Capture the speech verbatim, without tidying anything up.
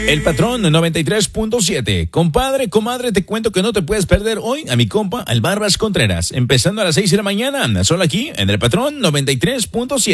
El Patrón noventa y tres punto siete. Compadre, comadre, te cuento que no te puedes perder hoy a mi compa, al Barbas Contreras. Empezando a las seis de la mañana, solo aquí en El Patrón noventa y tres punto siete.